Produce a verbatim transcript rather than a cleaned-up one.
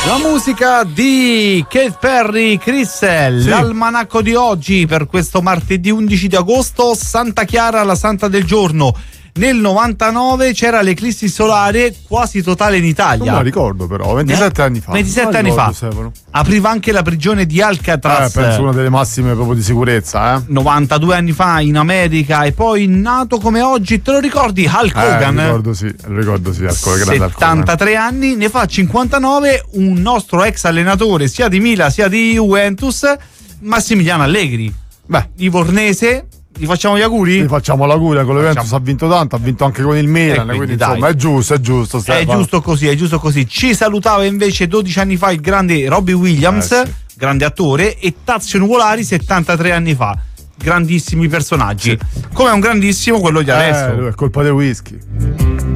La musica di Katy Perry, Crystal, sì. L'almanacco di oggi per questo martedì undici di agosto, Santa Chiara, la santa del giorno. Nel novantanove c'era l'eclissi solare quasi totale in Italia. Non me la ricordo però, ventisette eh? anni fa. ventisette anni fa. Stefano. Apriva anche la prigione di Alcatraz. Eh, penso una delle massime proprio di sicurezza, eh. novantadue anni fa in America e poi nato come oggi, te lo ricordi? Hulk Hogan? Eh, ricordo sì, lo ricordo sì, Hulk Hogan. settantatré anni, ne fa cinquantanove un nostro ex allenatore sia di Milan sia di Juventus, Massimiliano Allegri. Beh, livornese. Gli facciamo gli auguri? Gli facciamo l'auguri, con l'Juventus ha vinto tanto, ha vinto anche con il Milan, quindi, quindi insomma è giusto, è giusto. Stefano. È giusto così, è giusto così. Ci salutava invece dodici anni fa il grande Robbie Williams, eh, sì. grande attore, e Tazio Nuvolari settantatré anni fa. Grandissimi personaggi. Sì. Come un grandissimo quello di adesso. Eh, è colpa del whisky.